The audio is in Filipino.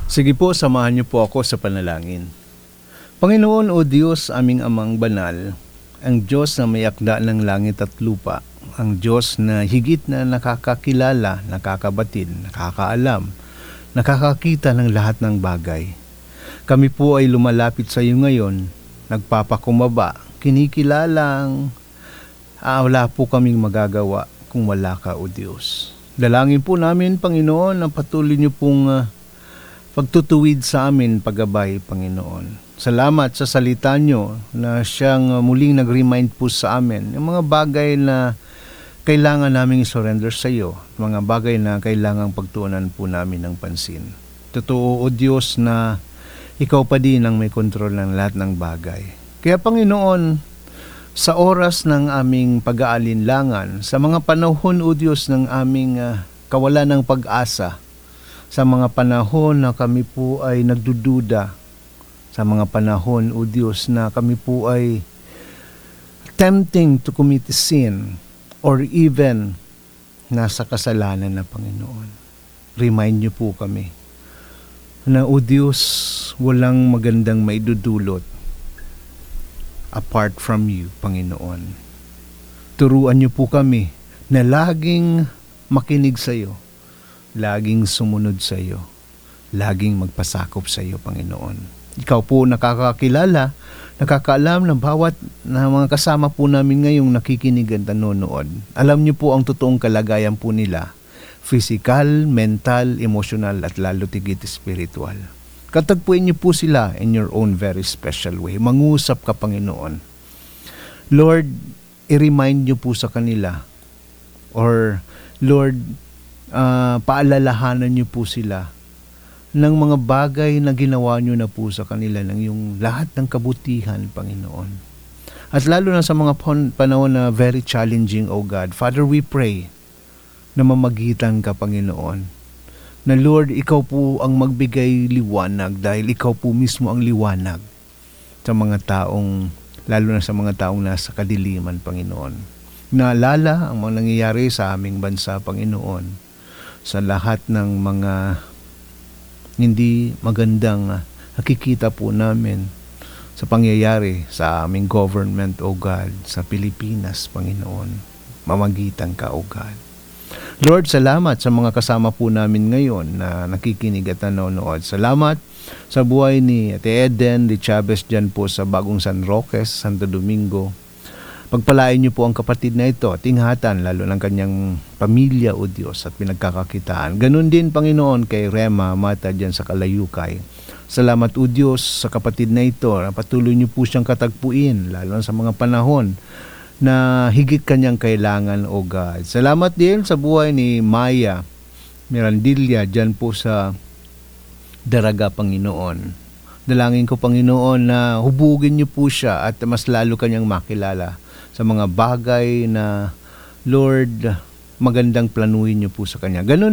Sige po, samahan niyo po ako sa panalangin. Panginoon o Diyos, aming amang banal, ang Diyos na may akda ng langit at lupa, ang Diyos na higit na nakakakilala, nakakabatid, nakakaalam, nakakakita ng lahat ng bagay. Kami po ay lumalapit sa iyo ngayon, nagpapakumbaba, kinikilalang wala po kaming magagawa kung wala ka o Diyos. Dalangin po namin, Panginoon, na patuloy niyo pong pagtutuwid sa amin, paggabay, Panginoon. Salamat sa salita nyo na siyang muling nag-remind po sa amin yung mga bagay na kailangan naming surrender sa iyo, mga bagay na kailangang pagtuunan po namin ng pansin. Totoo, O Diyos, na ikaw pa din ang may kontrol ng lahat ng bagay. Kaya, Panginoon, sa oras ng aming pag-aalinlangan, sa mga panahon, O Diyos, ng aming kawalan ng pag-asa, sa mga panahon na kami po ay nagdududa, sa mga panahon, O Diyos, na kami po ay tempting to commit sin or even nasa kasalanan na, Panginoon. Remind niyo po kami na, O Diyos, walang magandang maidudulot apart from you, Panginoon. Turuan niyo po kami na laging makinig sa iyo, laging sumunod sa iyo, laging magpasakop sa iyo, Panginoon. Ikaw po nakakakilala, nakakaalam ng bawat na mga kasama po namin ngayong nakikinig at nanonood. Alam niyo po ang totoong kalagayan po nila, physical, mental, emotional, at lalo tigit spiritual. Katagpuin niyo po sila in your own very special way. Mangusap ka, Panginoon. Lord, i-remind niyo po sa kanila, or Lord, paalalahanan niyo po sila ng mga bagay na ginawa niyo na po sa kanila ng yung lahat ng kabutihan, Panginoon. At lalo na sa mga panahon na very challenging, O God, Father, we pray na mamagitan ka, Panginoon, na Lord, ikaw po ang magbigay liwanag dahil ikaw po mismo ang liwanag sa mga taong, lalo na sa mga taong nasa kadiliman, Panginoon. Naalala ang mga nangyayari sa aming bansa, Panginoon, sa lahat ng mga hindi magandang nakikita po namin sa pangyayari sa aming government, O God, sa Pilipinas, Panginoon. Mamagitan ka, O God. Lord, salamat sa mga kasama po namin ngayon na nakikinig at nanonood. Salamat sa buhay ni Ate Eden de Chavez dyan po sa Bagong San Roque, Santo Domingo. Pagpalain niyo po ang kapatid na ito at ingatan lalo ng kanyang pamilya, O Diyos, at pinagkakakitaan. Ganun din, Panginoon, kay Rema Mata dyan sa Kalayukay. Salamat, O Diyos, sa kapatid na ito. Patuloy niyo po siyang katagpuin lalo na sa mga panahon na higit kanyang kailangan, O God. Salamat din sa buhay ni Maya Mirandilla dyan po sa Daraga, Panginoon. Dalangin ko, Panginoon, na hubugin niyo po siya at mas lalo kanyang makilala sa mga bagay na, Lord, magandang planuhin niyo po sa kanya. Ganun